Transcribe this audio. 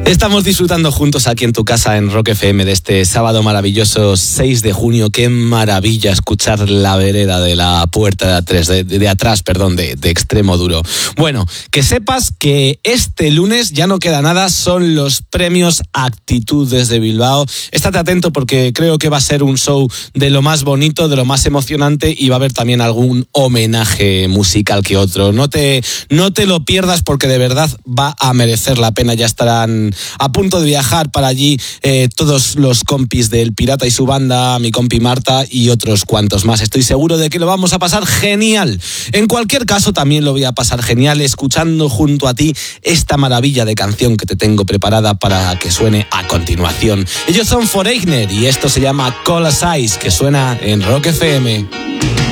Estamos disfrutando juntos aquí en tu casa en Rock FM de este sábado maravilloso 6 de junio. Qué maravilla escuchar la vereda de la puerta de atrás, de Extremo Duro. Bueno, que sepas que este lunes ya no queda nada, son los premios Actitud desde Bilbao. Estate atento porque creo que va a ser un show de lo más bonito, de lo más emocionante, y va a haber también algún homenaje musical que otro. No te lo pierdas porque de verdad va a merecer la pena. Ya estarán a punto de viajar para allí todos los compis del Pirata y su banda, mi compi Marta y otros cuantos más. Estoy seguro de que lo vamos a pasar genial. En cualquier caso, también lo voy a pasar genial escuchando junto a ti esta maravilla de canción que te tengo preparada para que suene a continuación. Ellos son Foreigner y esto se llama Cola Size, que suena en Rock FM.